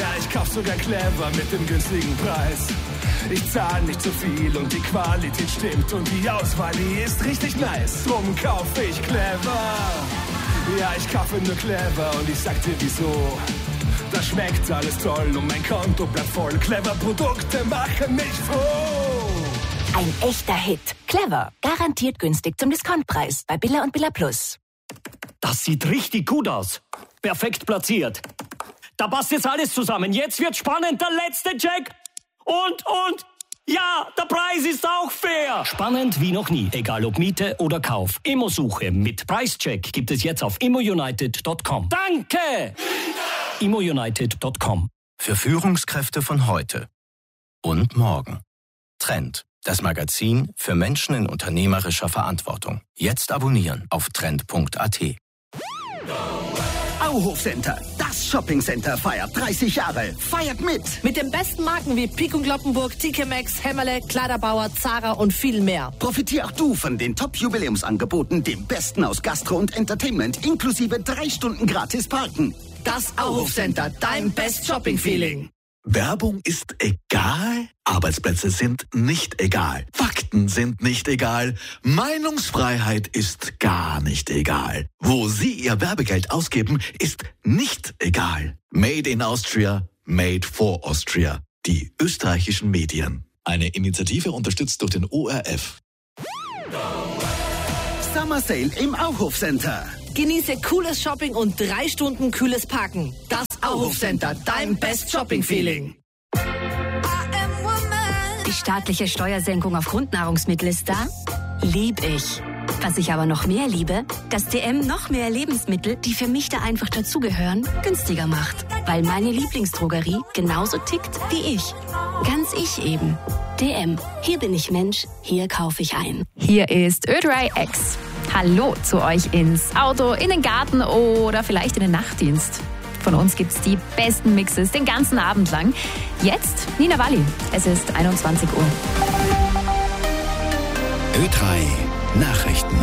Ja, ich kauf sogar clever mit dem günstigen Preis. Ich zahl nicht zu viel und die Qualität stimmt und die Auswahl, die ist richtig nice. Drum kauf ich clever. Ja, ich kaufe nur clever und ich sag dir wieso. Das schmeckt alles toll und mein Konto bleibt voll. Clever Produkte machen mich froh. Ein echter Hit. Clever. Garantiert günstig zum Discountpreis bei Billa und Billa Plus. Das sieht richtig gut aus. Perfekt platziert. Da passt jetzt alles zusammen. Jetzt wird spannend. Der letzte Check. Und. Ja, der Preis ist auch fair. Spannend wie noch nie. Egal ob Miete oder Kauf. Immosuche mit Preischeck gibt es jetzt auf immounited.com. Danke! immounited.com. Für Führungskräfte von heute und morgen. Trend. Das Magazin für Menschen in unternehmerischer Verantwortung. Jetzt abonnieren auf trend.at. Auhof Center, das Shoppingcenter feiert 30 Jahre. Feiert mit! Mit den besten Marken wie Pik & Kloppenburg, TK Maxx, Hämmerle, Kleiderbauer, Zara und viel mehr. Profitier auch du von den Top-Jubiläumsangeboten, dem Besten aus Gastro und Entertainment, inklusive 3 Stunden gratis Parken. Das Auhof Center, dein Best Shopping-Feeling. Werbung ist egal, Arbeitsplätze sind nicht egal, Fakten sind nicht egal, Meinungsfreiheit ist gar nicht egal. Wo Sie Ihr Werbegeld ausgeben, ist nicht egal. Made in Austria, made for Austria. Die österreichischen Medien. Eine Initiative unterstützt durch den ORF. Summer Sale im Auhof Center. Genieße cooles Shopping und 3 Stunden kühles Parken. Das Auhof Center, dein Best Shopping-Feeling. Die staatliche Steuersenkung auf Grundnahrungsmittel ist da? Lieb ich. Was ich aber noch mehr liebe, dass DM noch mehr Lebensmittel, die für mich da einfach dazugehören, günstiger macht. Weil meine Lieblingsdrogerie genauso tickt wie ich. Ganz ich eben. DM. Hier bin ich Mensch, hier kaufe ich ein. Hier ist Ö3 X. Hallo zu euch ins Auto, in den Garten oder vielleicht in den Nachtdienst. Von uns gibt's die besten Mixes den ganzen Abend lang. Jetzt Nina Walli. Es ist 21 Uhr. Ö3 Nachrichten.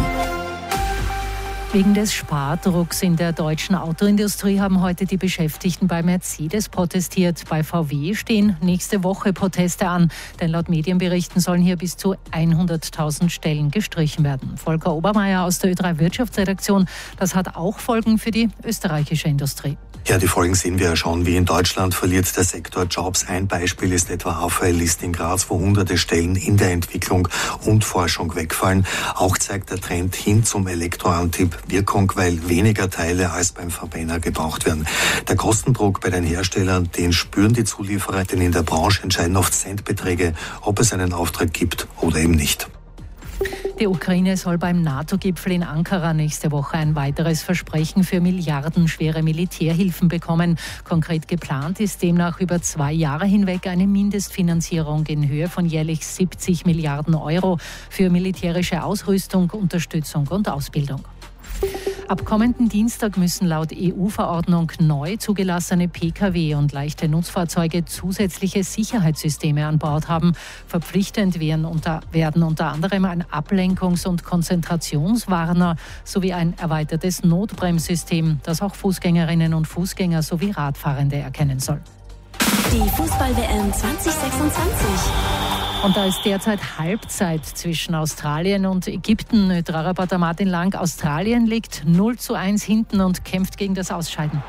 Wegen des Spardrucks in der deutschen Autoindustrie haben heute die Beschäftigten bei Mercedes protestiert. Bei VW stehen nächste Woche Proteste an, denn laut Medienberichten sollen hier bis zu 100.000 Stellen gestrichen werden. Volker Obermeier aus der Ö3 Wirtschaftsredaktion, das hat auch Folgen für die österreichische Industrie. Ja, die Folgen sehen wir ja schon. Wie in Deutschland verliert der Sektor Jobs. Ein Beispiel ist etwa Rafael List in Graz, wo hunderte Stellen in der Entwicklung und Forschung wegfallen. Auch zeigt der Trend hin zum Elektroantrieb Wirkung, weil weniger Teile als beim Verbrenner gebraucht werden. Der Kostendruck bei den Herstellern, den spüren die Zulieferer, denn in der Branche entscheiden oft Centbeträge, ob es einen Auftrag gibt oder eben nicht. Die Ukraine soll beim NATO-Gipfel in Ankara nächste Woche ein weiteres Versprechen für milliardenschwere Militärhilfen bekommen. Konkret geplant ist demnach über 2 Jahre hinweg eine Mindestfinanzierung in Höhe von jährlich 70 Milliarden Euro für militärische Ausrüstung, Unterstützung und Ausbildung. Ab kommenden Dienstag müssen laut EU-Verordnung neu zugelassene Pkw und leichte Nutzfahrzeuge zusätzliche Sicherheitssysteme an Bord haben. Verpflichtend werden unter anderem ein Ablenkungs- und Konzentrationswarner sowie ein erweitertes Notbremssystem, das auch Fußgängerinnen und Fußgänger sowie Radfahrende erkennen soll. Die Fußball-WM 2026. Und da ist derzeit Halbzeit zwischen Australien und Ägypten. Ö3-Reporter Martin Lang. Australien liegt 0:1 hinten und kämpft gegen das Ausscheiden.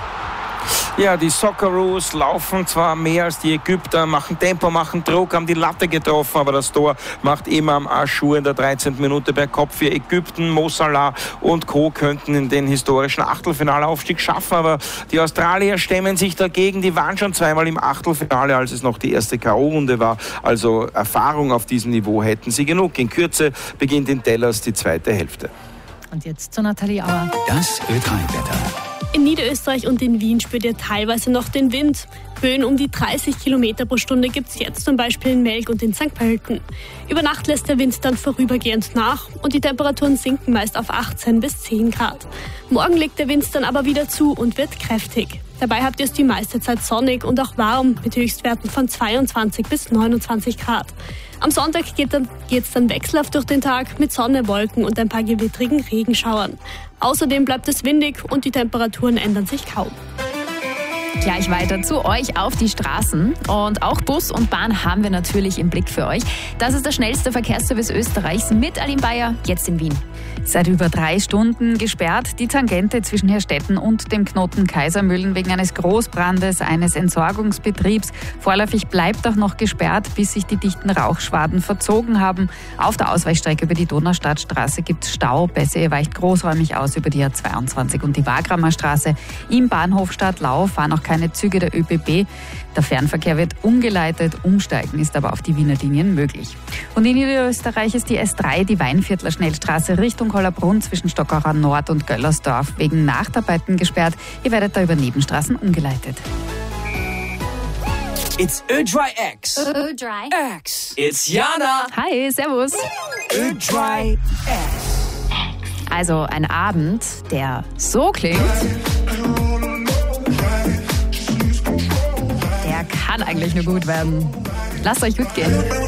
Ja, die Socceroos laufen zwar mehr als die Ägypter, machen Tempo, machen Druck, haben die Latte getroffen, aber das Tor macht Imam Aschur in der 13. Minute per Kopf für Ägypten. Mo Salah und Co. könnten in den historischen Achtelfinalaufstieg schaffen, aber die Australier stemmen sich dagegen. Die waren schon zweimal im Achtelfinale, als es noch die erste K.O.-Runde war. Also Erfahrung auf diesem Niveau hätten sie genug. In Kürze beginnt in Dallas die zweite Hälfte. Und jetzt zu Nathalie Auer. Das Ö3-Wetter. In Niederösterreich und in Wien spürt ihr teilweise noch den Wind. Böen um die 30 Kilometer pro Stunde gibt es jetzt zum Beispiel in Melk und in St. Pölten. Über Nacht lässt der Wind dann vorübergehend nach und die Temperaturen sinken meist auf 18 bis 10 Grad. Morgen legt der Wind dann aber wieder zu und wird kräftig. Dabei habt ihr es die meiste Zeit sonnig und auch warm mit Höchstwerten von 22 bis 29 Grad. Am Sonntag geht's dann wechselhaft durch den Tag mit Sonne, Wolken und ein paar gewittrigen Regenschauern. Außerdem bleibt es windig und die Temperaturen ändern sich kaum. Gleich weiter zu euch auf die Straßen. Und auch Bus und Bahn haben wir natürlich im Blick für euch. Das ist der schnellste Verkehrsservice Österreichs mit Aline Bayer, jetzt in Wien. Seit über 3 Stunden gesperrt die Tangente zwischen Herstetten und dem Knoten Kaisermühlen wegen eines Großbrandes eines Entsorgungsbetriebs. Vorläufig bleibt auch noch gesperrt, bis sich die dichten Rauchschwaden verzogen haben. Auf der Ausweichstrecke über die Donaustadtstraße gibt es Stau. Besser, ihr weicht großräumig aus über die A22 und die Wagramer Straße. Im Bahnhof Stadtlau fahren auch keine Züge der ÖBB. Der Fernverkehr wird umgeleitet. Umsteigen ist aber auf die Wiener Linien möglich. Und in Niederösterreich ist die S3, die Weinviertler Schnellstraße Richtung Hollabrunn zwischen Stockerau Nord und Göllersdorf wegen Nachtarbeiten gesperrt. Ihr werdet da über Nebenstraßen umgeleitet. It's Ö3X. X. It's Jana. Hi, servus. Ö3X. Also ein Abend, der so klingt, der kann eigentlich nur gut werden. Lasst euch gut gehen.